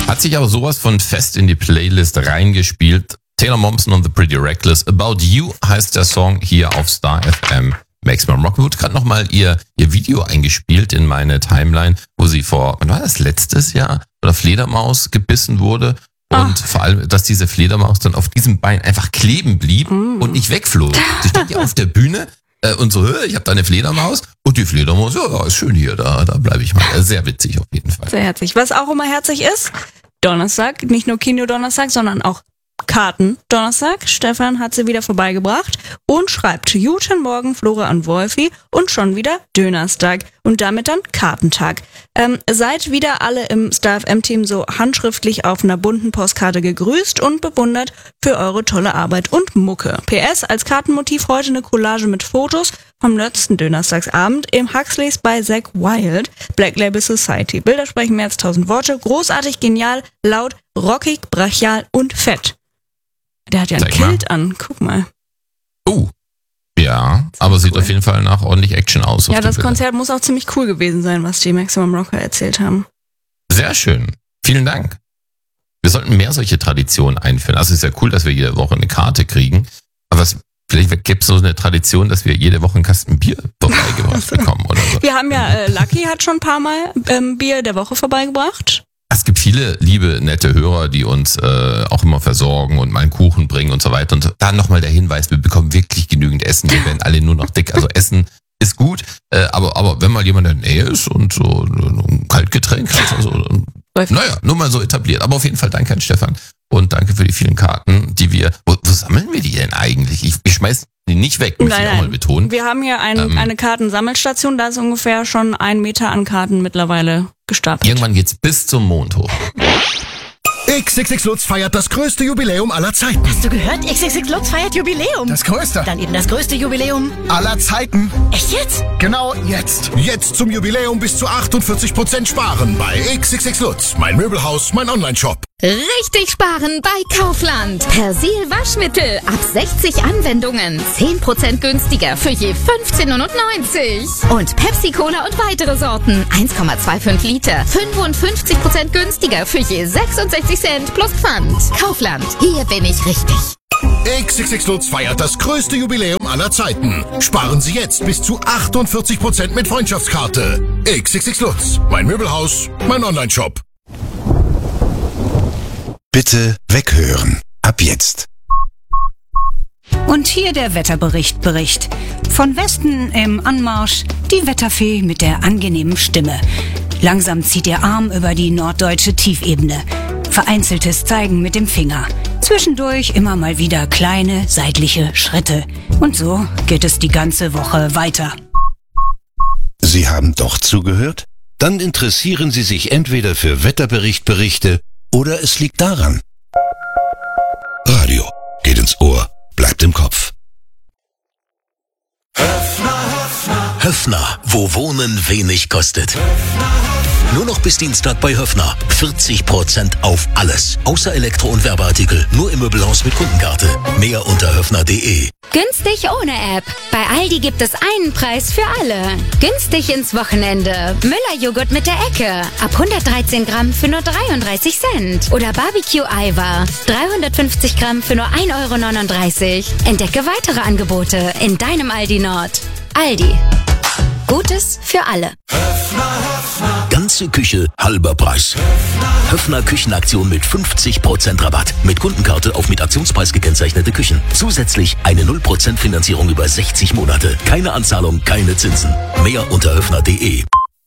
Hat sich aber sowas von fest in die Playlist reingespielt. Taylor Momsen und The Pretty Reckless. About You heißt der Song hier auf Star FM. Maximum Rock. Wurde gerade nochmal ihr Video eingespielt in meine Timeline, wo sie wann war das, letztes Jahr, oder Fledermaus gebissen wurde. Und vor allem, dass diese Fledermaus dann auf diesem Bein einfach kleben blieb und nicht wegflog. Sie stand ja auf der Bühne und so, ich habe da eine Fledermaus. Und die Fledermaus, ja, ist schön hier, da bleibe ich mal. Sehr witzig auf jeden Fall. Sehr herzig. Was auch immer herzig ist, Donnerstag, nicht nur Kino-Donnerstag, sondern auch Karten-Donnerstag. Stefan hat sie wieder vorbeigebracht und schreibt: Guten Morgen, Flora und Wolfi, und schon wieder Dönerstag und damit dann Kartentag. Seid wieder alle im Star FM-Team so handschriftlich auf einer bunten Postkarte gegrüßt und bewundert für eure tolle Arbeit und Mucke. PS, als Kartenmotiv heute eine Collage mit Fotos vom letzten Dönerstagsabend im Huxleys bei Zack Wild, Black Label Society. Bilder sprechen mehr als 1000 Worte. Großartig, genial, laut, rockig, brachial und fett. Der hat ja ein Kilt an, guck mal. Oh, ja, aber sieht auf jeden Fall nach ordentlich Action aus. Ja, das Konzert muss auch ziemlich cool gewesen sein, was die Maximum Rocker erzählt haben. Sehr schön, vielen Dank. Wir sollten mehr solche Traditionen einführen. Also es ist ja cool, dass wir jede Woche eine Karte kriegen, aber vielleicht gibt es so eine Tradition, dass wir jede Woche einen Kasten Bier vorbeigebracht bekommen oder so. Wir haben ja, Lucky hat schon ein paar Mal Bier der Woche vorbeigebracht. Es gibt viele liebe, nette Hörer, die uns auch immer versorgen und mal einen Kuchen bringen und so weiter. Und dann nochmal der Hinweis, wir bekommen wirklich genügend Essen. Wir werden alle nur noch dick. Also Essen ist gut, aber wenn mal jemand in der Nähe ist und so ein Kaltgetränk hat, also, naja, nur mal so etabliert. Aber auf jeden Fall danke an Stefan und danke für die vielen Karten, die wir... Wo sammeln wir die denn eigentlich? Ich schmeiß die nicht weg, muss ich auch mal betonen. Wir haben hier eine Kartensammelstation, da ist ungefähr schon 1 Meter an Karten mittlerweile gestapelt. Irgendwann geht's bis zum Mond hoch. XXX Lutz feiert das größte Jubiläum aller Zeiten. Hast du gehört? XXX Lutz feiert Jubiläum. Das größte. Dann eben das größte Jubiläum aller Zeiten. Echt jetzt? Genau jetzt. Jetzt zum Jubiläum bis zu 48% sparen bei XXX Lutz. Mein Möbelhaus, mein Online-Shop. Richtig sparen bei Kaufland. Persil Waschmittel ab 60 Anwendungen. 10% günstiger für je 15,99. Und Pepsi Cola und weitere Sorten. 1,25 Liter. 55% günstiger für je 66 Cent plus Pfand. Kaufland. Hier bin ich richtig. XXX Lutz feiert das größte Jubiläum aller Zeiten. Sparen Sie jetzt bis zu 48% mit Freundschaftskarte. XXX Lutz. Mein Möbelhaus, mein Online-Shop. Bitte weghören. Ab jetzt. Und hier der Wetterbericht. Von Westen im Anmarsch die Wetterfee mit der angenehmen Stimme. Langsam zieht ihr Arm über die norddeutsche Tiefebene. Vereinzeltes Zeigen mit dem Finger. Zwischendurch immer mal wieder kleine seitliche Schritte. Und so geht es die ganze Woche weiter. Sie haben doch zugehört? Dann interessieren Sie sich entweder für Wetterberichte oder es liegt daran. Radio geht ins Ohr, bleibt im Kopf. Höffner, wo Wohnen wenig kostet. Nur noch bis Dienstag bei Höffner. 40% auf alles. Außer Elektro- und Werbeartikel. Nur im Möbelhaus mit Kundenkarte. Mehr unter höffner.de. Günstig ohne App. Bei Aldi gibt es einen Preis für alle. Günstig ins Wochenende. Müller-Joghurt mit der Ecke. Ab 113 Gramm für nur 33 Cent. Oder Barbecue-Eiweiß. 350 Gramm für nur 1,39 €. Entdecke weitere Angebote in deinem Aldi Nord. Aldi. Gutes für alle. Ganze Küche, halber Preis. Höffner Küchenaktion mit 50% Rabatt. Mit Kundenkarte auf mit Aktionspreis gekennzeichnete Küchen. Zusätzlich eine 0% Finanzierung über 60 Monate. Keine Anzahlung, keine Zinsen. Mehr unter höffner.de.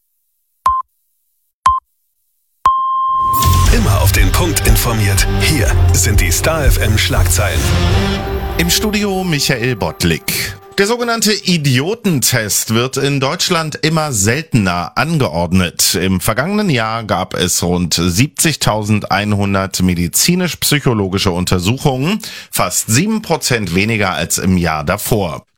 Immer auf den Punkt informiert. Hier sind die Star FM Schlagzeilen. Im Studio Michael Bottlik. Der sogenannte Idiotentest wird in Deutschland immer seltener angeordnet. Im vergangenen Jahr gab es rund 70.100 medizinisch-psychologische Untersuchungen, fast 7% weniger als im Jahr davor.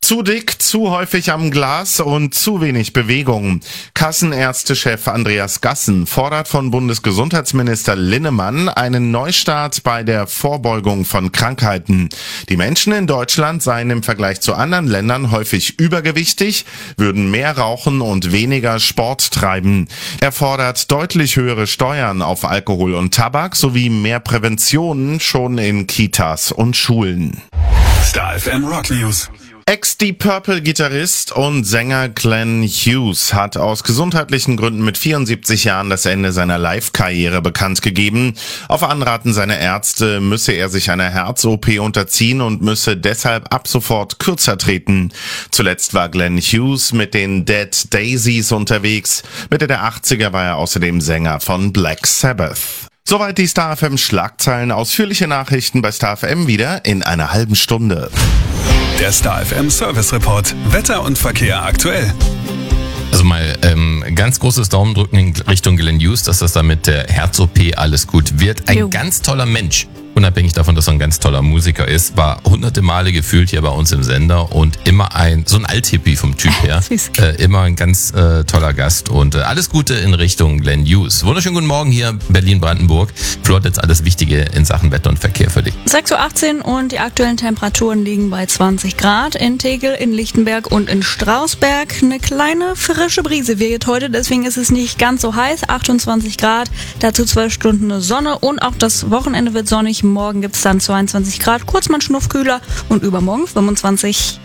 Zu dick, zu häufig am Glas und zu wenig Bewegung. Kassenärztechef Andreas Gassen fordert von Bundesgesundheitsminister Linnemann einen Neustart bei der Vorbeugung von Krankheiten. Die Menschen in Deutschland seien im Vergleich zu anderen Ländern häufig übergewichtig, würden mehr rauchen und weniger Sport treiben. Er fordert deutlich höhere Steuern auf Alkohol und Tabak sowie mehr Prävention schon in Kitas und Schulen. Star FM Rock News. Ex-Deep Purple-Gitarrist und Sänger Glenn Hughes hat aus gesundheitlichen Gründen mit 74 Jahren das Ende seiner Live-Karriere bekannt gegeben. Auf Anraten seiner Ärzte müsse er sich einer Herz-OP unterziehen und müsse deshalb ab sofort kürzer treten. Zuletzt war Glenn Hughes mit den Dead Daisies unterwegs. Mitte der 80er war er außerdem Sänger von Black Sabbath. Soweit die Star FM Schlagzeilen. Ausführliche Nachrichten bei Star FM wieder in einer halben Stunde. Der Star FM Service Report. Wetter und Verkehr aktuell. Also mal ganz großes Daumen drücken in Richtung Glenn Hughes, dass das da mit der Herz-OP alles gut wird. Ein ganz toller Mensch. Unabhängig davon, dass er ein ganz toller Musiker ist, war hunderte Male gefühlt hier bei uns im Sender und immer so ein Althippie vom Typ her. Immer ein ganz toller Gast und alles Gute in Richtung Glenn Hughes. Wunderschönen guten Morgen hier Berlin-Brandenburg. Flo hat jetzt alles Wichtige in Sachen Wetter und Verkehr für dich. 6:18 Uhr und die aktuellen Temperaturen liegen bei 20 Grad in Tegel, in Lichtenberg und in Strausberg. Eine kleine frische Brise weht heute, deswegen ist es nicht ganz so heiß. 28 Grad, dazu 12 Stunden Sonne und auch das Wochenende wird sonnig. Morgen gibt es dann 22 Grad, kurz mal einen Schnuff kühler und übermorgen 25.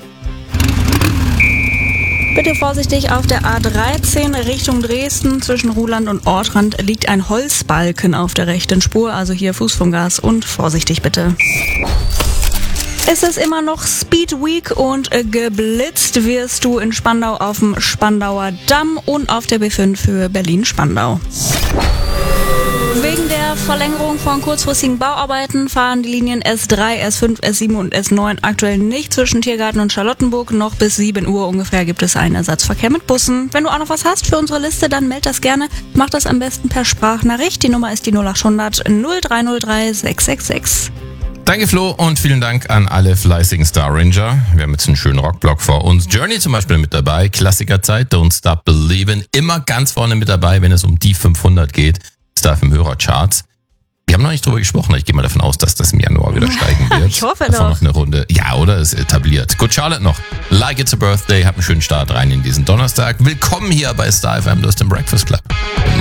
Bitte vorsichtig auf der A13 Richtung Dresden. Zwischen Ruhland und Ortrand liegt ein Holzbalken auf der rechten Spur, also hier Fuß vom Gas und vorsichtig bitte. Es ist immer noch Speed Week und geblitzt wirst du in Spandau auf dem Spandauer Damm und auf der B5 für Berlin-Spandau. Wegen der Verlängerung von kurzfristigen Bauarbeiten fahren die Linien S3, S5, S7 und S9 aktuell nicht zwischen Tiergarten und Charlottenburg. Noch bis 7 Uhr ungefähr gibt es einen Ersatzverkehr mit Bussen. Wenn du auch noch was hast für unsere Liste, dann meld das gerne. Mach das am besten per Sprachnachricht. Die Nummer ist die 0800 0303 666. Danke Flo und vielen Dank an alle fleißigen Star Ranger. Wir haben jetzt einen schönen Rockblock vor uns. Journey zum Beispiel mit dabei, Klassikerzeit, Don't Stop Believin', immer ganz vorne mit dabei, wenn es um die 500 geht. Star FM Hörercharts. Wir haben noch nicht drüber gesprochen, ich gehe mal davon aus, dass das im Januar wieder steigen wird. Ich hoffe davon doch. Noch eine Runde. Ja, oder? Ist etabliert. Good Charlotte noch. Like It's a Birthday, habt einen schönen Start rein in diesen Donnerstag. Willkommen hier bei Star FM, du hast den Breakfast Club.